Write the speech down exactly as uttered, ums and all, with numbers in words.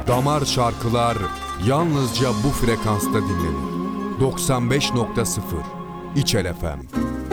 Damar şarkılar yalnızca bu frekansta dinlenir. doksan beş nokta sıfır İçel F M.